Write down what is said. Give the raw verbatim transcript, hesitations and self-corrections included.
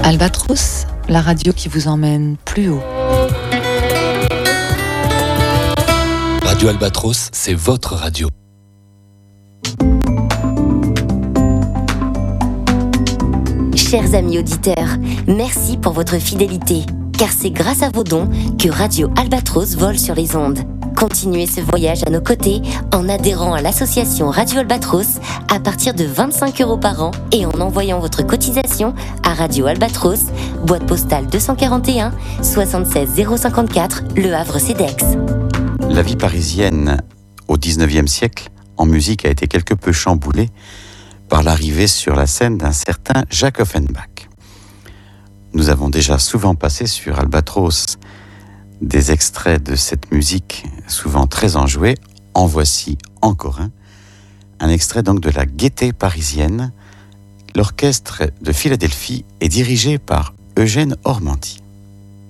Albatros, la radio qui vous emmène plus haut. Radio Albatros, c'est votre radio. Chers amis auditeurs, merci pour votre fidélité, car c'est grâce à vos dons que Radio Albatros vole sur les ondes. Continuez ce voyage à nos côtés en adhérant à l'association Radio Albatros à partir de vingt-cinq euros par an et en envoyant votre cotisation à Radio Albatros, boîte postale deux cent quarante et un, soixante-seize zéro cinquante-quatre, Le Havre-Cedex. La vie parisienne au dix-neuvième siècle, en musique, a été quelque peu chamboulée par l'arrivée sur la scène d'un certain Jacques Offenbach. Nous avons déjà souvent passé sur Albatros des extraits de cette musique, souvent très enjouée. En voici encore un. Un extrait donc de la Gaîté parisienne. L'orchestre de Philadelphie est dirigé par Eugène Ormandy.